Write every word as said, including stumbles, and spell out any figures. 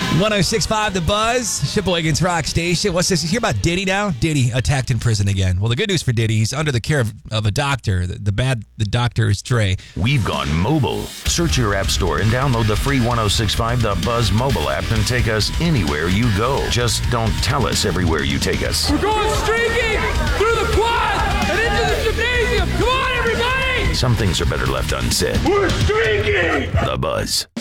one oh six point five The Buzz, Shipawaygan's Rock Station. What's this? You hear about Diddy now? Diddy attacked in prison again. Well, the good news for Diddy, he's under the care of, of a doctor. The, the bad the doctor is Dre. We've gone mobile. Search your app store and download the free one oh six point five The Buzz mobile app and take us anywhere you go. Just don't tell us everywhere you take us. We're going streaking through the quad and into the gymnasium. Come on, everybody! Some things are better left unsaid. We're streaking! The Buzz.